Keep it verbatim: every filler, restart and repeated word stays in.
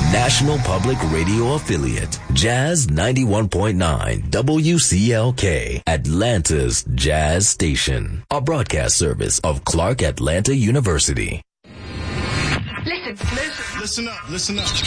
National Public Radio affiliate, Jazz ninety-one point nine W C L K, Atlanta's Jazz Station, a broadcast service of Clark Atlanta University. Listen, listen, listen up, listen up.